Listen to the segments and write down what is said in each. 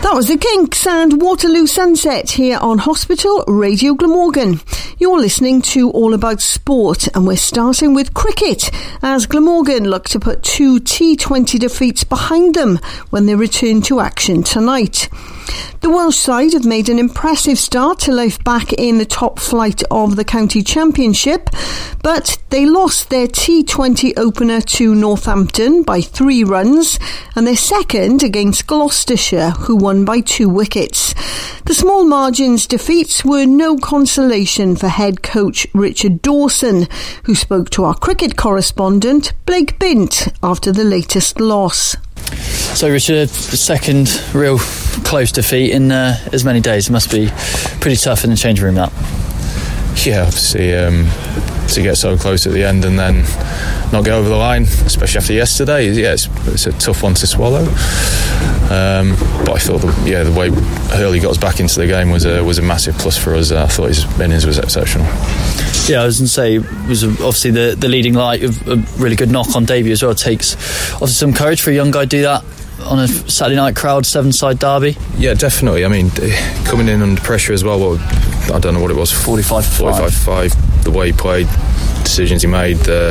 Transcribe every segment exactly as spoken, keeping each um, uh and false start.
That was the Kinks and Waterloo Sunset here on Hospital Radio Glamorgan. You're listening to All About Sport, and we're starting with cricket as Glamorgan look to put two T twenty defeats behind them when they return to action tonight. The Welsh side have made an impressive start to life back in the top flight of the county championship, but they lost their T twenty opener to Northampton by three runs and their second against Gloucestershire, who won by two wickets. The small margins defeats were no consolation for head coach Richard Dawson, who spoke to our cricket correspondent Blake Bint after the latest loss. So Richard, second real close defeat in uh, as many days. It must be pretty tough in the changing room, that. Yeah, obviously um, to get so close at the end and then not get over the line, especially after yesterday, yeah, it's, it's a tough one to swallow. Um, but I thought, the, yeah, the way Hurley got us back into the game was a was a massive plus for us. I thought his innings was exceptional. Yeah, I was going to say, it was obviously the, the leading light of a really good knock-on debut as well. It takes obviously some courage for a young guy to do that on a Saturday night crowd, seven-side derby. Yeah, definitely. I mean, coming in under pressure as well, what, I don't know what it was, forty-five forty-five five, the way he played, decisions he made, uh,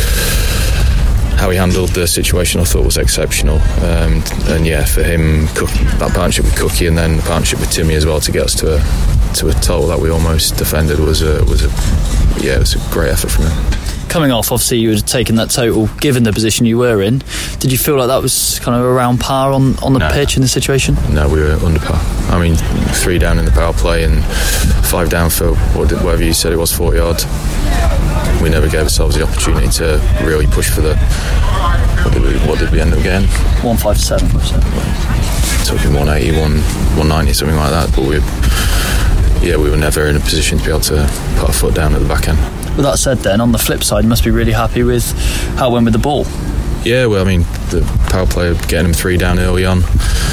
how he handled the situation, I thought was exceptional. Um, and yeah, for him, Cook, that partnership with Cookie and then the partnership with Timmy as well to get us to a to a total that we almost defended was a was a yeah, it was a great effort from him. Coming off, obviously you had taken that total given the position you were in. Did you feel like that was kind of around par on, on the no. pitch in the situation? No, we were under par. I mean, three down in the power play and five down for whatever you said it was, forty yards. We never gave ourselves the opportunity to really push for the what did we, what did we end up getting? one fifty-seven Talking one eighty, one ninety, something like that. But we yeah, we were never in a position to be able to put our foot down at the back end. With that said then, on the flip side, you must be really happy with how it went with the ball. Yeah, well, I mean, the power play, getting them three down early on.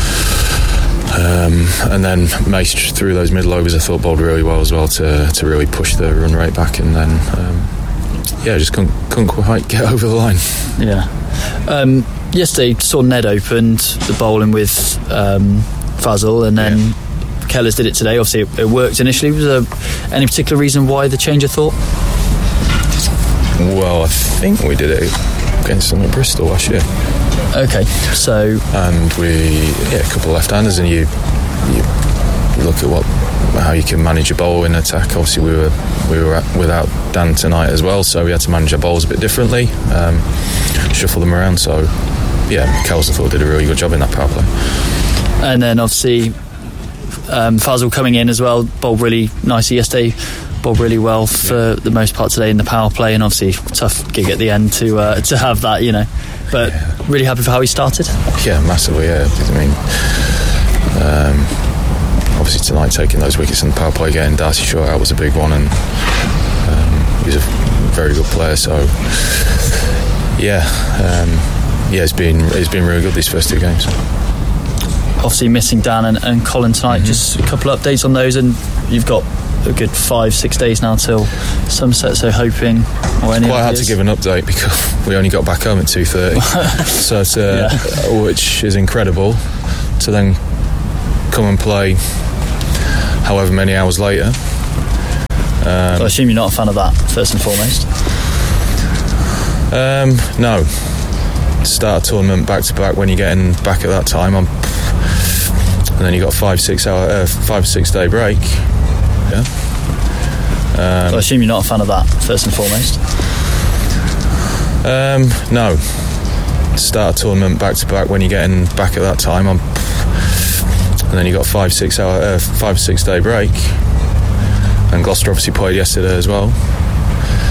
Um, and then Mace through those middle overs, I thought bowled really well as well to to really push the run rate back, and then um, yeah, just couldn't, couldn't quite get over the line. Yeah. Um, yesterday saw Ned opened the bowling with um, Fazal, and then yeah. Kellers did it today. Obviously it, it worked initially. Was there any particular reason why the change of thought? Well, I think we did it against them at Bristol last year. Okay, so and we yeah a couple of left-handers, and you you, you look at what how you can manage a bowl in attack. Obviously we were we were at, without Dan tonight as well, so we had to manage our bowls a bit differently, um, shuffle them around. So yeah, Kells I thought did a really good job in that power play. And then obviously um, Fazal coming in as well, bowled really nicely yesterday. Bowled really well for the most part today in the power play, and obviously tough gig at the end to uh, to have that, you know. But yeah. Really happy for how he started. Yeah, massively. Yeah, I mean, um, obviously tonight taking those wickets in the power play, getting Darcy Shaw out was a big one, and um, he's a very good player. So yeah, um, yeah, it's been it's been really good these first two games. Obviously missing Dan and, and Colin tonight. Mm-hmm. Just a couple of updates on those, and you've got a good five, six days now till sunset, so hoping or any it's quite hard ideas? to give an update because we only got back home at two thirty so it's, uh, yeah. which is incredible to then come and play however many hours later. um, so I assume you're not a fan of that, first and foremost. Um, no, start a tournament back to back when you're getting back at that time, I'm, and then you got a five six hour uh, five six day break. Yeah. Um, so I assume you're not a fan of that, first and foremost. Um, no, start a tournament back to back when you're getting back at that time, I'm, and then you got a five six hour uh, five six day break, and Gloucester obviously played yesterday as well.